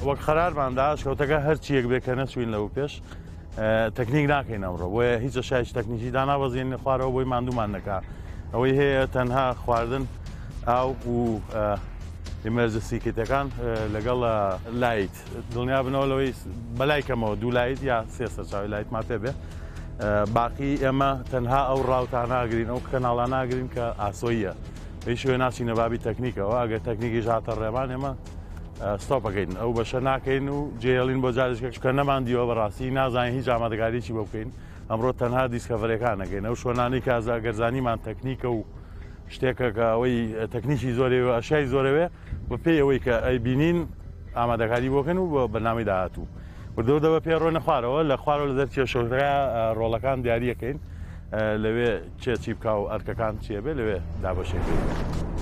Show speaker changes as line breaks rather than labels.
وەک خەرارماندا شکەوتەکە هەرچیەک بێت کە نەچوین لەو پێش تەکنیک ناکەین ئەمڕۆ بۆیە هیچ شایش تەکنیکی دانابەزیێنێ خوارەوە بۆی ماندوومان نەکا ئەوەی هەیە تەنها خواردن ئاو و ئیمەرجنسی کیتەکان لەگەڵ لایت دڵنیا بنەوە لەوەی بەلای کەمەوە 2 لایت یا 3 سەرچاوی لایتمان پێ بێ باقی ئێمە تەنها ئەو ڕاوتان ناگرین ئەو کەناڵان ناگرین کە ئاسۆییە بەی شوێ ناچینە بابی تەکنیکەوە ئەگەر تەکنیکی ژاتە ڕێمان ئێمە ستۆپەکەین ئەو بەشە ناکەین و جێڵین بۆ جارێکێک کە نەماندیەوە بەڕاستی نازانین هیچ ئامادەکاریی بۆ بکەین ئەمڕۆ تەنها دیسکەڤەرەکانەکەین ئەو شوێنانی کە گەرزانیمان تەکنیکە و شتێکە کە ئەوەی تەکنیکی زۆرەوە ئەشای زۆرەوێ بە پێی ئەوەی کە ئەی بینین ئامادەکاری بۆکەن و بە بەنامی داهاتوو بردەوە پێ ڕۆنە خوارەوە لە خوارەوە لە دەرچێ شۆکرا ڕۆڵەکان دیاریەکەین لەوێ چی بکا و ئەرکەکان چیە بێ لەوێ دابەشێکەکەین.